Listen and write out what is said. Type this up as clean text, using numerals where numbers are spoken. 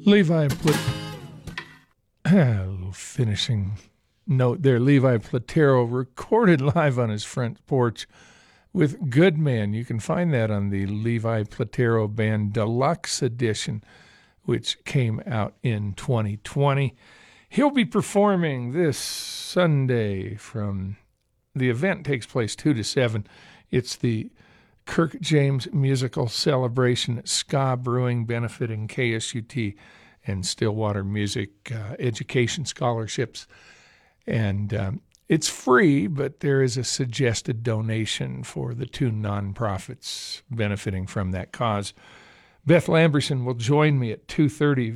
Levi finishing note there. Levi Platero recorded live on his front porch with Goodman. You can find that on the Levi Platero Band Deluxe Edition, which came out in 2020. He'll be performing this Sunday from the event takes place 2 to 7. It's the Kirk James Musical Celebration at Ska Brewing, benefiting KSUT and Stillwater Music Education Scholarships. And it's free, but there is a suggested donation for the two nonprofits benefiting from that cause. Beth Lamberson will join me at 2:30